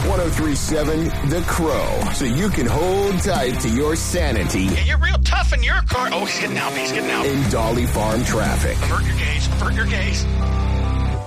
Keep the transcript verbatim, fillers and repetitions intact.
ten thirty-seven The Crow, so you can hold tight to your sanity. Yeah, you're real tough in your car. Oh, he's getting out. He's getting out. In Dolly Farm traffic. Avert your gaze. Avert your gaze.